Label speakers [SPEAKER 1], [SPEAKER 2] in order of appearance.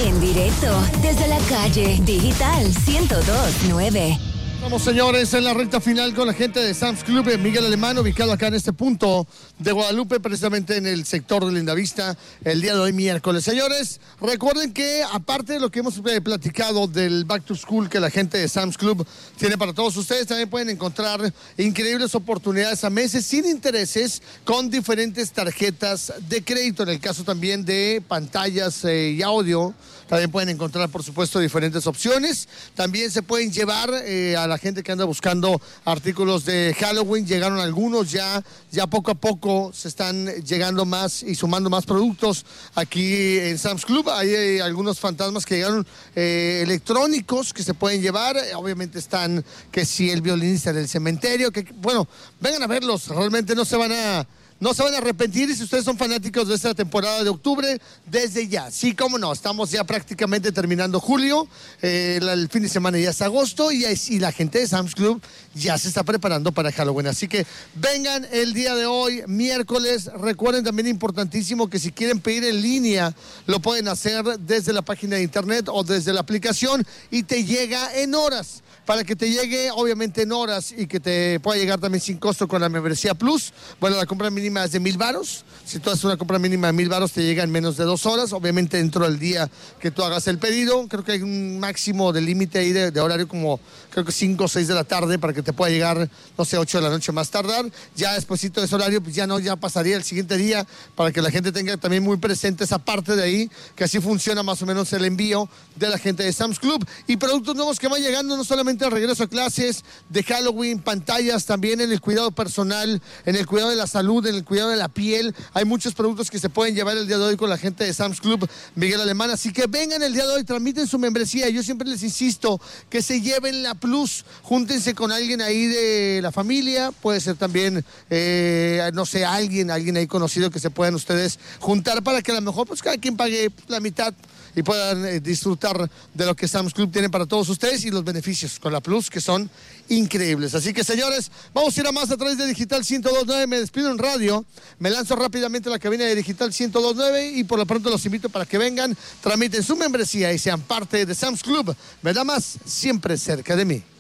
[SPEAKER 1] En directo desde la calle Digital 102.9.
[SPEAKER 2] Vamos, señores, en la recta final con la gente de Sam's Club en Miguel Alemán, ubicado acá en este punto de Guadalupe, precisamente en el sector de Lindavista, el día de hoy miércoles. Señores, recuerden que aparte de lo que hemos platicado del Back to School que la gente de Sam's Club tiene para todos ustedes, también pueden encontrar increíbles oportunidades a meses sin intereses con diferentes tarjetas de crédito. En el caso también de pantallas y audio, también pueden encontrar, por supuesto, diferentes opciones. También se pueden llevar a la gente que anda buscando artículos de Halloween. Llegaron algunos, ya poco a poco se están llegando más y sumando más productos aquí en Sam's Club. Hay algunos fantasmas que llegaron electrónicos que se pueden llevar. Obviamente están que si el violinista del cementerio, que bueno, vengan a verlos, realmente no se van a arrepentir. Y si ustedes son fanáticos de esta temporada de octubre, desde ya, sí, cómo no, estamos ya prácticamente terminando julio, el fin de semana ya es agosto y la gente de Sam's Club ya se está preparando para Halloween. Así que vengan el día de hoy, miércoles. Recuerden también, importantísimo, que si quieren pedir en línea, lo pueden hacer desde la página de internet o desde la aplicación y te llega en horas. Para que te llegue, obviamente, en horas y que te pueda llegar también sin costo con la membresía Plus. Bueno, la compra mínima es de 1,000 varos. Si tú haces una compra mínima de 1,000 varos, te llega en menos de 2 horas. Obviamente, dentro del día que tú hagas el pedido. Creo que hay un máximo de límite ahí de horario, como creo que 5 o 6 de la tarde, para que te pueda llegar, no sé, 8 de la noche más tardar. Ya despuesito de ese horario, pues ya pasaría el siguiente día, para que la gente tenga también muy presente esa parte de ahí, que así funciona más o menos el envío de la gente de Sam's Club. Y productos nuevos que van llegando, no solamente al regreso a clases de Halloween, pantallas, también en el cuidado personal, en el cuidado de la salud, en el cuidado de la piel. Hay muchos productos que se pueden llevar el día de hoy con la gente de Sam's Club Miguel Alemán. Así que vengan el día de hoy, tramiten su membresía. Yo siempre les insisto que se lleven la Plus, júntense con alguien ahí de la familia, puede ser también, no sé, alguien ahí conocido que se puedan ustedes juntar para que a lo mejor pues cada quien pague la mitad y puedan disfrutar de lo que Sam's Club tiene para todos ustedes y los beneficios con la Plus, que son increíbles. Así que, señores, vamos a ir a más a través de Digital 102.9. Me despido en radio, me lanzo rápidamente a la cabina de Digital 102.9 y por lo pronto los invito para que vengan, tramiten su membresía y sean parte de Sam's Club. Me da más, siempre cerca de mí.